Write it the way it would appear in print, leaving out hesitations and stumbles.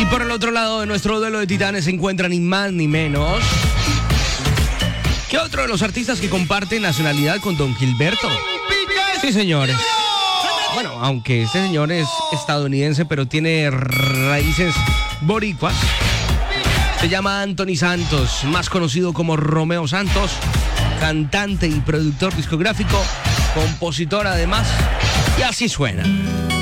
por el otro lado de nuestro duelo de titanes se encuentra ni más ni menos que otro de los artistas que comparte nacionalidad con Don Gilberto. Sí, señores. Bueno, aunque este señor es estadounidense, pero tiene raíces boricuas. Se llama Anthony Santos, más conocido como Romeo Santos, cantante y productor discográfico, compositor además, y así suena.